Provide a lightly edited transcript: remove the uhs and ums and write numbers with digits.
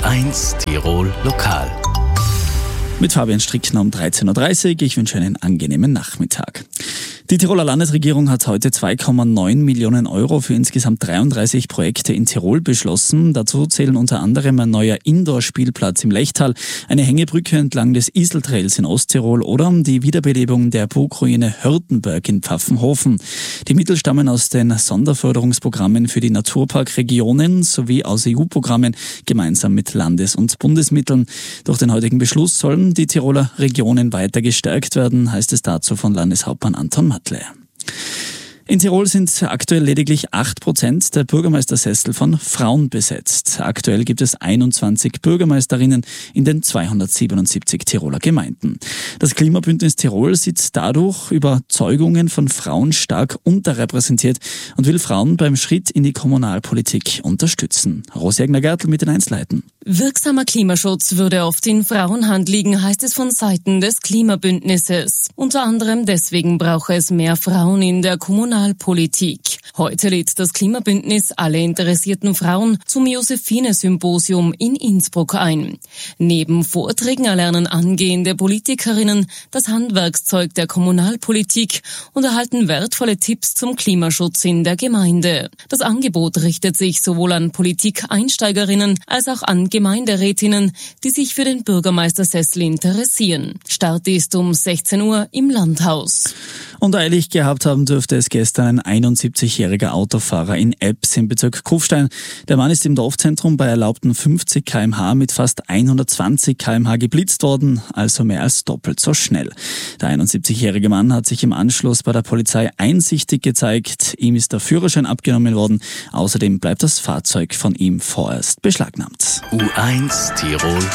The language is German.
U1 Tirol Lokal. Mit Fabian Strickner um 13.30 Uhr. Ich wünsche einen angenehmen Nachmittag. Die Tiroler Landesregierung hat heute 2,9 Millionen Euro für insgesamt 33 Projekte in Tirol beschlossen. Dazu zählen unter anderem ein neuer Indoor-Spielplatz im Lechtal, eine Hängebrücke entlang des Iseltrails in Osttirol oder die Wiederbelebung der Burgruine Hörtenberg in Pfaffenhofen. Die Mittel stammen aus den Sonderförderungsprogrammen für die Naturparkregionen sowie aus EU-Programmen gemeinsam mit Landes- und Bundesmitteln. Durch den heutigen Beschluss sollen die Tiroler Regionen weiter gestärkt werden, heißt es dazu von Landeshauptmann Anton Matle. In Tirol sind aktuell lediglich 8% der Bürgermeistersessel von Frauen besetzt. Aktuell gibt es 21 Bürgermeisterinnen in den 277 Tiroler Gemeinden. Das Klimabündnis Tirol sieht dadurch Überzeugungen von Frauen stark unterrepräsentiert und will Frauen beim Schritt in die Kommunalpolitik unterstützen. Rosi Egner-Gertl mit den Einzelheiten. Wirksamer Klimaschutz würde oft in Frauenhand liegen, heißt es von Seiten des Klimabündnisses. Unter anderem deswegen brauche es mehr Frauen in der Kommunalpolitik. Heute lädt das Klimabündnis alle interessierten Frauen zum Josephine-Symposium in Innsbruck ein. Neben Vorträgen erlernen angehende Politikerinnen das Handwerkszeug der Kommunalpolitik und erhalten wertvolle Tipps zum Klimaschutz in der Gemeinde. Das Angebot richtet sich sowohl an Politikeinsteigerinnen als auch an Gemeinderätinnen, die sich für den Bürgermeistersessel interessieren. Start ist um 16 Uhr im Landhaus. Und eilig gehabt haben dürfte es gestern ein 71-jähriger Autofahrer in Ebbs im Bezirk Kufstein. Der Mann ist im Dorfzentrum bei erlaubten 50 km/h mit fast 120 km/h geblitzt worden, also mehr als doppelt so schnell. Der 71-jährige Mann hat sich im Anschluss bei der Polizei einsichtig gezeigt. Ihm ist der Führerschein abgenommen worden. Außerdem bleibt das Fahrzeug von ihm vorerst beschlagnahmt. U1 Tirol